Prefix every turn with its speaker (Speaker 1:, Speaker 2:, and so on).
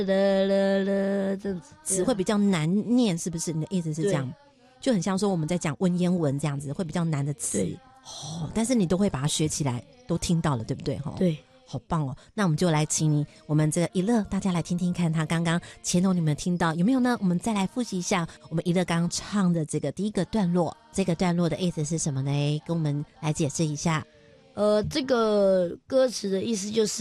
Speaker 1: 这样子，
Speaker 2: 词会比较难念，是不是？你的意思是这样？就很像说我们在讲文言文这样子，会比较难的词。但是你都会把它学起来，都听到了，对不对？
Speaker 1: 对。
Speaker 2: 好棒哦！那我们就来请我们这个一乐，大家来听听看，他刚刚前头你们听到有没有呢？我们再来复习一下，我们一乐刚刚唱的这个第一个段落，这个段落的意思是什么呢？跟我们来解释一下。
Speaker 1: 这个歌词的意思就是